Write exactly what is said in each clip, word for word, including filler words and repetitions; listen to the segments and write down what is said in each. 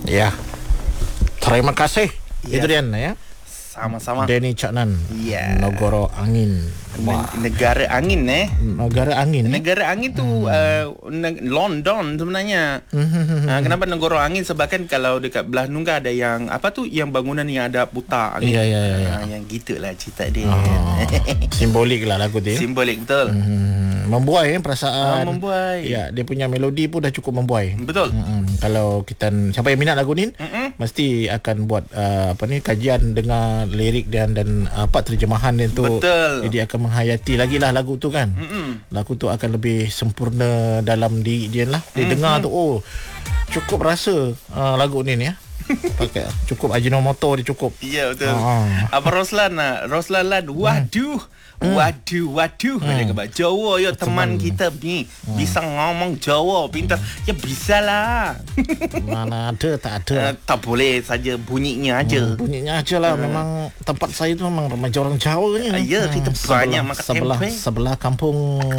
Ya. Terima kasih. Ya. Itu dia ya. Sama-sama. Denny Caknan. Ya. Negara Angin. Wah. Negara angin eh. Negara Angin. Negara angin tu hmm. uh, London sebenarnya. uh, kenapa negara angin? Sebab kan kalau dekat belah Nungga ada yang apa tu, yang bangunan yang ada putar angin. Ya, ya, ya, ya. Uh, yang gitulah cerita dia. Oh, simbolik lah lagu dia. Simbolik betul. Hmm, membuai eh, perasaan. Uh, membuai. Ya, dia punya melodi pun dah cukup membuai. Betul. Hmm, kalau kita siapa yang minat lagu ni, Mm-mm. mesti akan buat uh, apa ni kajian dengar lirik dan dan apa terjemahan dia tu. Betul. Jadi akan menghayati lagi lah lagu tu kan. Mm-mm. Lagu tu akan lebih sempurna dalam diri dia lah. Dia mm-hmm. dengar tu, oh cukup rasa uh, lagu ni ni ya. Pakai cukup Ajinomoto dia cukup. Ya betul. Ah. Apa Roslan nak? Roslan lan. Waduh. Hmm. Waduh, waduh. Hmm. Dia kata Jawa ya teman, teman kita ni hmm. bisa ngomong Jawa pintar. Ya bisa lah. Mana ada, tak ada. Uh, tak boleh saja bunyinya aja. Hmm, bunyinya aja lah. Hmm. Memang tempat saya tu memang ramai orang Jawa ni. Uh, ya, kita hmm. banyak makan sebelah, tempe. Sebelah kampung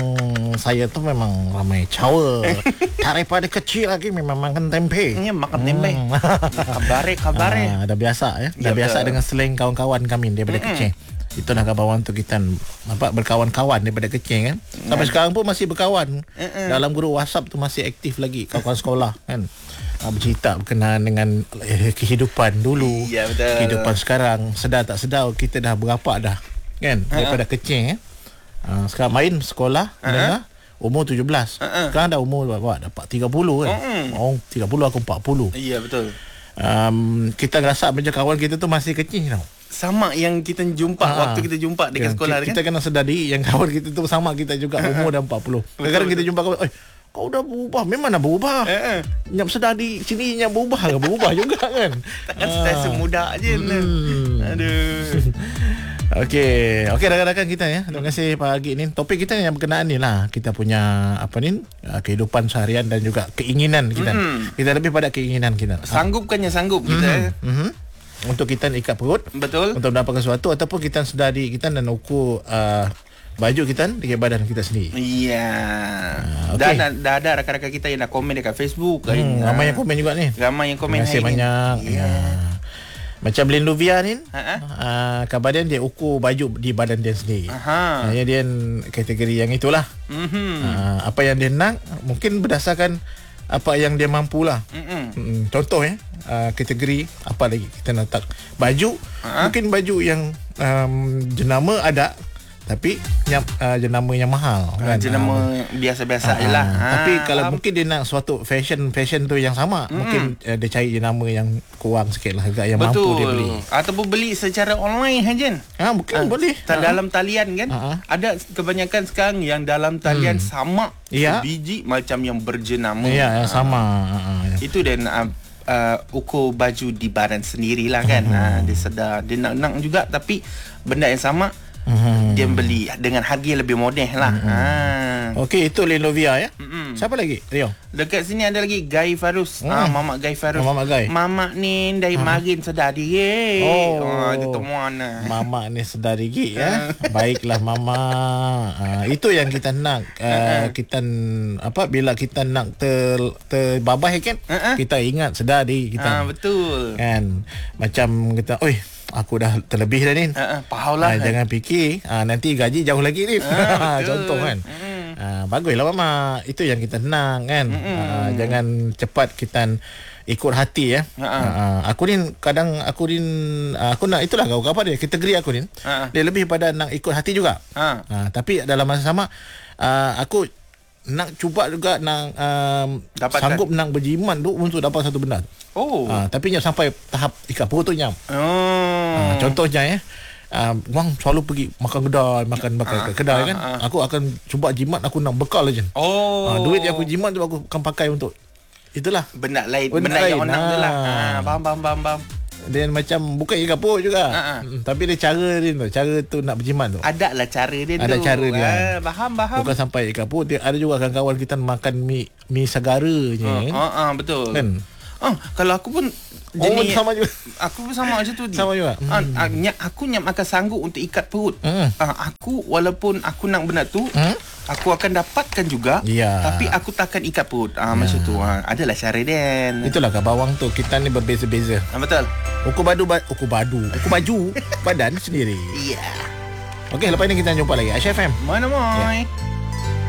saya tu memang ramai Jawa. Daripada kecil lagi memang makan tempe. Ya, makan tempe. Hmm. Kabare, kabare. Ah, dah biasa ya. Dah ya, biasa betul. Dengan slang kawan-kawan kami daripada Mm-mm. kecil. Itulah kawan tu kita apa berkawan-kawan daripada kecil kan. Sampai mm. sekarang pun masih berkawan. Mm-mm. Dalam grup WhatsApp tu masih aktif lagi kawan-kawan sekolah kan. Ah, bercerita berkenaan dengan eh, kehidupan dulu. Ya, betul. Kehidupan sekarang, sedar tak sedar kita dah berapa dah kan daripada uh-huh. kecil kan. Ah, sekarang main sekolah uh-huh. dengar umur tujuh belas. Uh-huh. Sekarang dah umur berapa? Dapat tiga puluh kan. Uh-huh. Oh, tiga puluh aku empat puluh. Ya, betul. Um, kita rasa macam kawan kita tu masih kecil tau. Sama yang kita jumpa ha. waktu kita jumpa dekat sekolah kita, kan. Kita kena sedar diri yang kawan kita tu sama kita juga umur dah empat puluh. Kadang-kadang kita jumpa kawan, "Oi, kau dah berubah." Memang dah berubah. Eh. Nyap sedar di sini nyap berubah ke berubah juga kan. Takkan ha. Setiap muda je. Hmm. Aduh. Okey, okey rakan-rakan kita ya. Terima kasih pagi ni. Topik kita yang berkenaan ni lah. Kita punya apa ni? Kehidupan seharian dan juga keinginan kita. Mm-hmm. Kita lebih pada keinginan kita. Sanggupkannya sanggup kita. Mm-hmm. Mm-hmm. Untuk kita ikat perut. Betul. Untuk mendapatkan sesuatu ataupun kita sedari kita dan ukur uh, baju kita dengan badan kita sendiri. Iya. Uh, okay. Dan dah ada rakan-rakan kita yang dah komen dekat Facebook. Hmm, ramai yang komen juga ni. Ramai yang komen. Terima kasih banyak. Ya. Yeah. Macam Blin Luvia ni, uh-huh. uh, kabar dia ukur baju di badan dia sendiri. Aha. Uh, dia kategori yang itulah. Mm-hmm. Uh, apa yang dia nak mungkin berdasarkan apa yang dia mampu lah. Mm-hmm. Mm, contoh ya, uh, kategori apa lagi kita nak tak baju, uh-huh. mungkin baju yang um, jenama ada. Tapi yang uh, jenama yang mahal kan. Jenama uh, biasa-biasa uh, je lah. Uh, tapi ha, kalau um, mungkin dia nak suatu fashion fashion tu yang sama, mm. mungkin uh, dia cari jenama yang kurang sikit lah, agak yang betul. mampu dia beli. Ataupun beli secara online Hajan. Ah, mungkin uh, boleh. Tak uh. dalam talian kan. Uh-huh. Ada kebanyakan sekarang yang dalam talian hmm. sama yeah. biji macam yang berjenama. Ya, yeah, sama. Uh-huh. Itu dan uh, uh, ukur baju di badan sendirilah kan. Uh-huh. Uh, dia sedar, dia nak-nak juga tapi benda yang sama. Mm-hmm. Dia beli dengan harga yang lebih modeh lah. Mm-hmm. ha. Okey, itu Lenovia ya. Mm-hmm. Siapa lagi? Rio. Dekat sini ada lagi Guy Farus. mm. ah, Mamak Guy Farus. oh, Mamak Guy. Mamak ni dari uh-huh. Marin sedar diri. Oh, oh itu temuan. Mamak ni sedar diri ya. Baiklah Mamak. uh, Itu yang kita nak. uh, uh-huh. Kita apa bila kita nak ter terbabai kan, uh-huh. kita ingat sedar diri kita. Ah, betul. Kan macam kita, oi aku dah terlebih dah ni. Uh, faham lah. Uh, jangan fikir uh, nanti gaji jauh lagi ni. Uh, contoh kan. Mm. Uh, baguslah Mama. Itu yang kita tenang kan. Uh, jangan cepat kita ikut hati ya. Uh, uh, aku ni kadang aku ni uh, aku nak itulah kau apa dia kategori aku ni. Uh. Dia lebih pada nak ikut hati juga. Uh. Uh, tapi dalam masa sama uh, aku nak cuba juga nak um, sanggup nak berjimat tu untuk dapat satu benda. Oh. Uh, tapi nyam sampai tahap ikat perut tu nyam. Oh. Uh, contohnya ya. Uh, Wang selalu pergi makan kedai, makan makan uh, kedai uh, kan. Uh, aku akan cuba jimat, aku nak bekal aja. Oh. Uh, duit yang aku jimat tu aku akan pakai untuk itulah. Benda lain, benda, benda lain. yang orang tu lah. Ha, faham faham faham faham. Dan macam bukan ikat perut juga. Uh-huh. Hmm, tapi dia cara dia tu, cara tu nak berjimat tu. Ada lah cara dia ada tu. Ada cara dia. Ah, faham faham. Bukan sampai ikat perut, dia ada juga kawan-kawan kita makan mi mi segara je. Uh, uh, uh, betul. Kan? Ah, kalau aku pun jenis, oh, sama juga. Aku pun sama macam tu. Sama juga. Ah, hmm. Aku nyam akan sanggup untuk ikat perut. Hmm. Ah, aku walaupun aku nak benda tu, hmm? aku akan dapatkan juga. Ya. Tapi aku takkan ikat perut. Ah, ya. Macam tu. Ah, adalah cara dia. Itulah kan bawang tu. Kita ni berbeza-beza. Ah, betul. Ukur badu, ba- ukur badu, ukur baju badan sendiri. Ya. Yeah. Okey, lepas ni kita jumpa lagi Aisyah F M. Mana mai? Ya.